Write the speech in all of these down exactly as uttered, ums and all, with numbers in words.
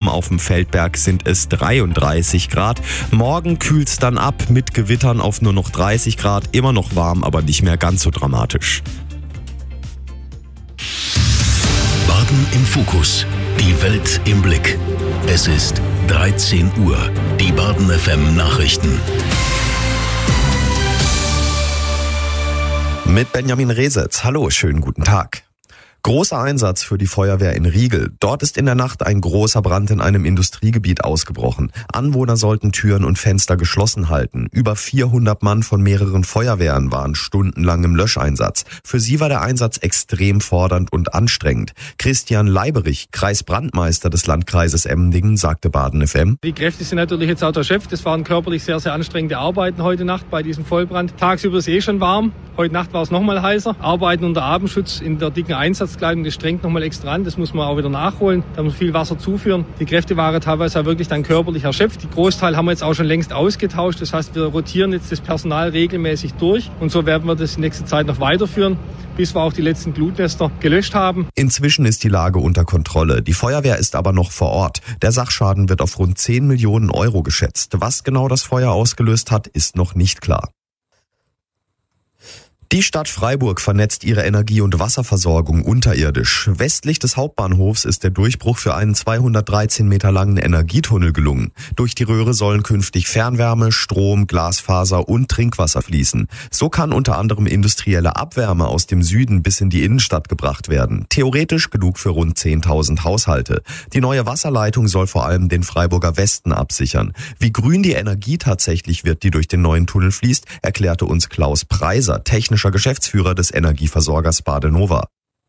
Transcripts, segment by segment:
auf dem Feldberg sind es dreiunddreißig Grad. Morgen kühlt es dann ab mit Gewittern auf nur noch dreißig Grad. Immer noch warm, aber nicht mehr ganz so dramatisch. Baden im Fokus. Die Welt im Blick. Es ist dreizehn Uhr. Die Baden F M Nachrichten. Mit Benjamin Resetz. Hallo, schönen guten Tag. Großer Einsatz für die Feuerwehr in Riegel. Dort ist in der Nacht ein großer Brand in einem Industriegebiet ausgebrochen. Anwohner sollten Türen und Fenster geschlossen halten. Über vierhundert Mann von mehreren Feuerwehren waren stundenlang im Löscheinsatz. Für sie war der Einsatz extrem fordernd und anstrengend. Christian Leiberich, Kreisbrandmeister des Landkreises Emmendingen, sagte Baden F M. Die Kräfte sind natürlich jetzt auch der Chef. Das waren körperlich sehr, sehr anstrengende Arbeiten heute Nacht bei diesem Vollbrand. Tagsüber ist es eh schon warm. Heute Nacht war es nochmal heißer. Arbeiten unter Abendschutz in der dicken Einsatzkleidung, das strengt nochmal extra an. Das muss man auch wieder nachholen. Da muss man viel Wasser zuführen. Die Kräfte waren teilweise auch wirklich dann körperlich erschöpft. Die Großteil haben wir jetzt auch schon längst ausgetauscht. Das heißt, wir rotieren jetzt das Personal regelmäßig durch. Und so werden wir das in nächster Zeit noch weiterführen, bis wir auch die letzten Glutnester gelöscht haben. Inzwischen ist die Lage unter Kontrolle. Die Feuerwehr ist aber noch vor Ort. Der Sachschaden wird auf rund zehn Millionen Euro geschätzt. Was genau das Feuer ausgelöst hat, ist noch nicht klar. Die Stadt Freiburg vernetzt ihre Energie- und Wasserversorgung unterirdisch. Westlich des Hauptbahnhofs ist der Durchbruch für einen zweihundertdreizehn Meter langen Energietunnel gelungen. Durch die Röhre sollen künftig Fernwärme, Strom, Glasfaser und Trinkwasser fließen. So kann unter anderem industrielle Abwärme aus dem Süden bis in die Innenstadt gebracht werden. Theoretisch genug für rund zehntausend Haushalte. Die neue Wasserleitung soll vor allem den Freiburger Westen absichern. Wie grün die Energie tatsächlich wird, die durch den neuen Tunnel fließt, erklärte uns Klaus Preiser, technischer Geschäftsführer des Energieversorgers Badenova.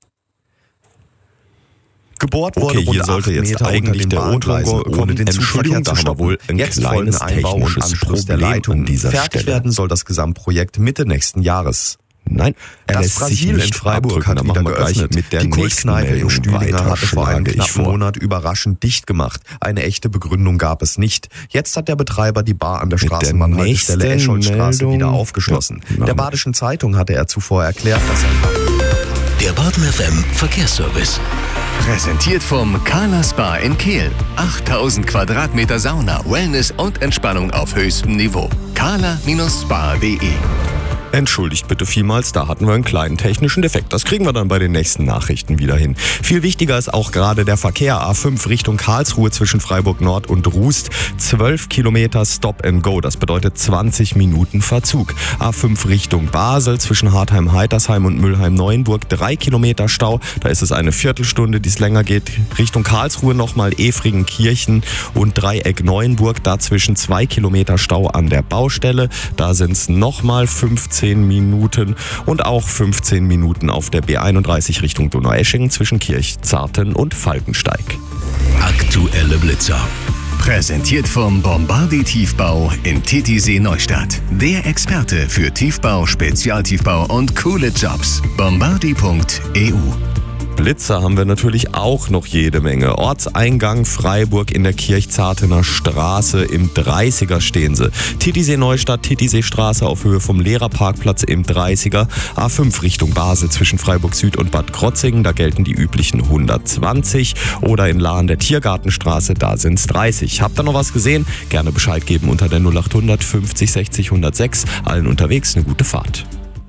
Gebohrt wurde okay, hier sollte jetzt Meter eigentlich der O-Ton ohne den Zugverkehr zu stoppen. Wohl ein Jetzt folgen Einbau und Anschluss der Leitung. Fertig Stelle. werden soll das Gesamtprojekt Mitte nächsten Jahres. Nein, er das lässt sich Brasil nicht in Freiburg abdrücken. hat wieder geöffnet. Mit der die Kultkneipe im Stühlinger hatte vor einem knappen Monat überraschend dicht gemacht. Eine echte Begründung gab es nicht. Jetzt hat der Betreiber die Bar an der Straßenbahnhaltestelle Escholzstraße wieder aufgeschlossen. Ja, der Badischen Zeitung hatte er zuvor erklärt, dass er... Der Baden F M Verkehrsservice. Präsentiert vom Carla Spa in Kehl. achttausend Quadratmeter Sauna, Wellness und Entspannung auf höchstem Niveau. carla Spa punkt de. Entschuldigt bitte vielmals, da hatten wir einen kleinen technischen Defekt. Das kriegen wir dann bei den nächsten Nachrichten wieder hin. Viel wichtiger ist auch gerade der Verkehr. A fünf Richtung Karlsruhe zwischen Freiburg Nord und Rust. zwölf Kilometer Stop and Go. Das bedeutet zwanzig Minuten Verzug. A fünf Richtung Basel zwischen Hartheim-Heitersheim und Mülheim-Neuenburg. drei Kilometer Stau. Da ist es eine Viertelstunde, die es länger geht. Richtung Karlsruhe nochmal Efringen-Kirchen und Dreieck Neuenburg. Dazwischen zwei Kilometer Stau an der Baustelle. Da sind es nochmal fünfzehn Minuten und auch fünfzehn Minuten auf der B einunddreißig Richtung Donaueschingen zwischen Kirchzarten und Falkensteig. Aktuelle Blitzer. Präsentiert vom Bombardi Tiefbau in Titisee Neustadt. Der Experte für Tiefbau, Spezialtiefbau und coole Jobs. bombardi punkt e u. Blitzer haben wir natürlich auch noch jede Menge. Ortseingang Freiburg in der Kirchzartener Straße im dreißiger stehen sie. Titisee Neustadt, Titisee Straße auf Höhe vom Lehrerparkplatz im dreißiger. A fünf Richtung Basel zwischen Freiburg Süd und Bad Krotzingen, da gelten die üblichen hundertzwanzig. Oder in Lahn der Tiergartenstraße, da sind es dreißig. Habt ihr noch was gesehen? Gerne Bescheid geben unter der null acht hundert fünfzig sechzig hundertsechs. Allen unterwegs eine gute Fahrt.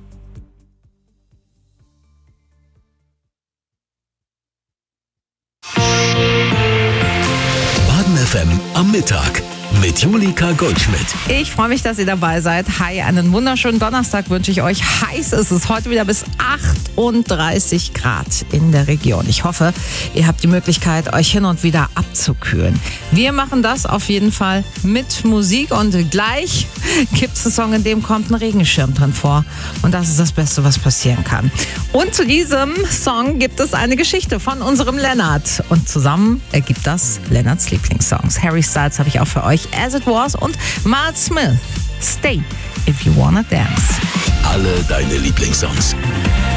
F M am Mittag mit Julika Goldschmidt. Ich freue mich, dass ihr dabei seid. Hi, einen wunderschönen Donnerstag wünsche ich euch. Heiß ist es heute wieder bis achtunddreißig Grad in der Region. Ich hoffe, ihr habt die Möglichkeit, euch hin und wieder abzukühlen. Wir machen das auf jeden Fall mit Musik und gleich gibt es einen Song, in dem kommt ein Regenschirm drin vor. Und das ist das Beste, was passieren kann. Und zu diesem Song gibt es eine Geschichte von unserem Lennart. Und zusammen ergibt das Lennarts Lieblingssongs. Harry Styles habe ich auch für euch. As It Was und Miles Smith. Stay if you wanna dance. Alle deine Lieblingssongs.